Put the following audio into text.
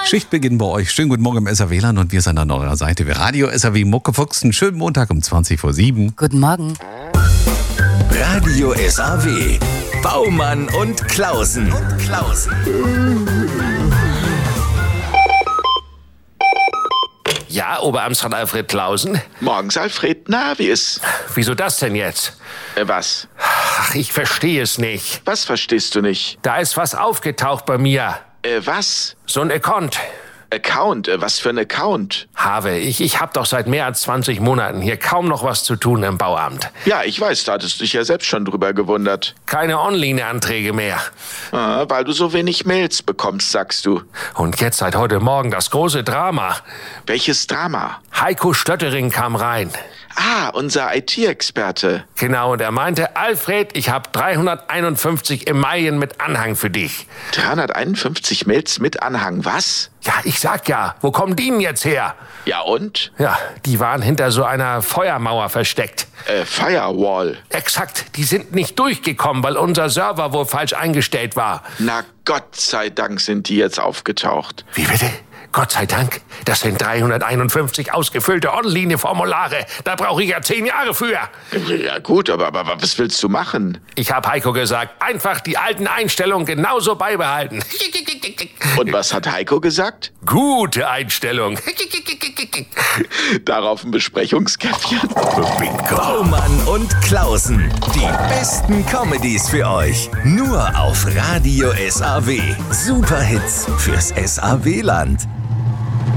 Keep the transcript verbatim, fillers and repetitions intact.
Schichtbeginn bei euch. Schönen guten Morgen im S R W-Land und wir sind an eurer Seite. Wir Radio S R W Muckefuchs. Einen schönen Montag um zwanzig vor sieben. Guten Morgen. Radio S R W. Baumann und Klausen. Und Klausen. Ja, Oberamtsrat Alfred Klausen. Morgens, Alfred. Na, wie ist? Wieso das denn jetzt? Äh, was? Ach, ich verstehe es nicht. Was verstehst du nicht? Da ist was aufgetaucht bei mir. Äh, was? So ein Account. Account? Äh, was für ein Account? Habe, ich, ich hab doch seit mehr als zwanzig Monaten hier kaum noch was zu tun im Bauamt. Ja, ich weiß, da hattest du dich ja selbst schon drüber gewundert. Keine Online-Anträge mehr. Ah, weil du so wenig Mails bekommst, sagst du. Und jetzt seit heute Morgen das große Drama. Welches Drama? Heiko Stöttering kam rein. Ah, unser I T-Experte. Genau, und er meinte, Alfred, ich habe dreihunderteinundfünfzig Emaillen mit Anhang für dich. dreihunderteinundfünfzig Mails mit Anhang, was? Ja, ich sag ja, wo kommen die denn jetzt her? Ja und? Ja, die waren hinter so einer Feuermauer versteckt. Äh, Firewall. Exakt, die sind nicht durchgekommen, weil unser Server wohl falsch eingestellt war. Na Gott sei Dank sind die jetzt aufgetaucht. Wie bitte? Gott sei Dank, das sind dreihunderteinundfünfzig ausgefüllte Online-Formulare. Da brauche ich ja zehn Jahre für. Ja gut, aber, aber, aber was willst du machen? Ich habe Heiko gesagt, einfach die alten Einstellungen genauso beibehalten. Und was hat Heiko gesagt? Gute Einstellung. Darauf ein Besprechungskäffchen. Baumann und Klausen. Die besten Comedies für euch. Nur auf Radio S R W. Superhits fürs S R W-Land.